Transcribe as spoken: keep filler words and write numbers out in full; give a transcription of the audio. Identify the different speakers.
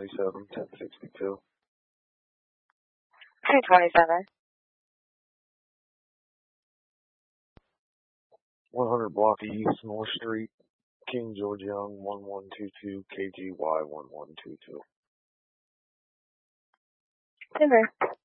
Speaker 1: twenty-seven, ten sixty-two.
Speaker 2: two twenty-seven.
Speaker 1: one hundred block East, North Street, King George Young, one one two two, K G Y one one two two.
Speaker 2: Timber.